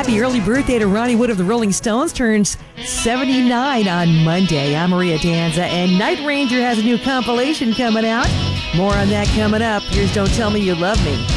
happy early birthday to Ronnie Wood of the Rolling Stones. Turns 79 on Monday. I'm Maria Danza, and Night Ranger has a new compilation coming out. More on that coming up. Here's Don't Tell Me You Love Me.